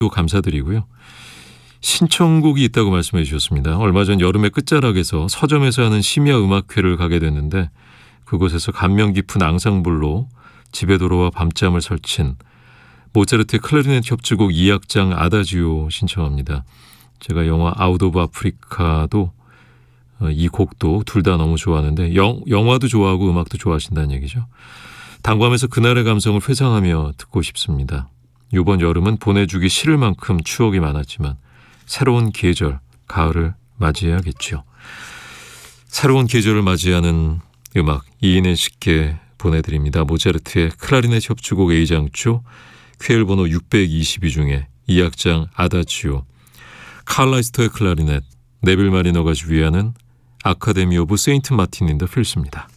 감사드리고요. 신청곡이 있다고 말씀해 주셨습니다. 얼마 전 여름의 끝자락에서 서점에서 하는 심야 음악회를 가게 됐는데 그곳에서 감명 깊은 앙상블로 집에 돌아와 밤잠을 설친 모차르트의 클라리넷 협주곡 2악장 아다지오 신청합니다. 제가 영화 아웃 오브 아프리카도 이 곡도 둘 다 너무 좋아하는데 영화도 좋아하고 음악도 좋아하신다는 얘기죠. 당구하면서 그날의 감성을 회상하며 듣고 싶습니다. 이번 여름은 보내주기 싫을 만큼 추억이 많았지만 새로운 계절, 가을을 맞이해야겠죠. 새로운 계절을 맞이하는 음악 이인의 식혜 보내드립니다. 모차르트의 클라리넷 협주곡 A장조 퀘일 번호 622 중에 2악장 아다지오, 칼 라이스터의 클라리넷, 네빌 마리너가 주휘하는 아카데미 오브 세인트 마틴 인 더 필스입니다.